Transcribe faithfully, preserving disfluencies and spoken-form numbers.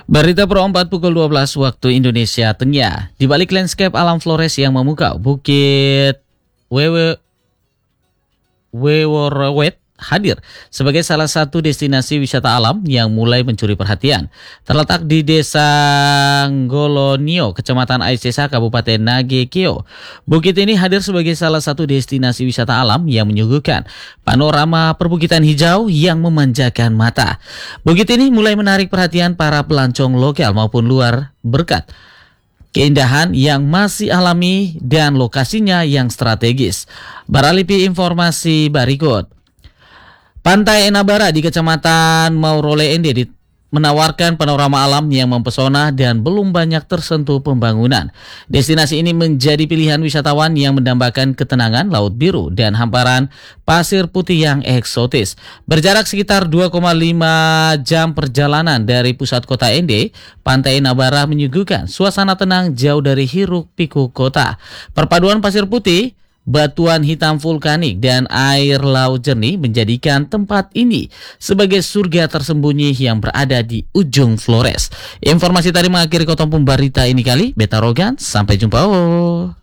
Berita Pro empat pukul dua belas waktu Indonesia Tengah. Di balik landscape alam Flores yang memukau, Bukit Wewe Weworowet hadir sebagai salah satu destinasi wisata alam yang mulai mencuri perhatian. Terletak di Desa Ngolonio, Kecamatan Aisesa, Kabupaten Nagekeo. Bukit ini hadir sebagai salah satu destinasi wisata alam yang menyuguhkan panorama perbukitan hijau yang memanjakan mata. Bukit ini mulai menarik perhatian para pelancong lokal maupun luar berkat keindahan yang masih alami dan lokasinya yang strategis. Beralih informasi berikut. Pantai Enabara di Kecamatan Maurole Ende di, menawarkan panorama alam yang mempesona dan belum banyak tersentuh pembangunan. Destinasi ini menjadi pilihan wisatawan yang mendambakan ketenangan laut biru dan hamparan pasir putih yang eksotis. Berjarak sekitar dua koma lima jam perjalanan dari pusat kota Ende, Pantai Enabara menyuguhkan suasana tenang jauh dari hiruk-pikuk kota. Perpaduan pasir putih, batuan hitam vulkanik, dan air laut jernih menjadikan tempat ini sebagai surga tersembunyi yang berada di ujung Flores. Informasi tadi mengakhiri kotong pemberita ini kali. Beta Rogan, sampai jumpa. Oh.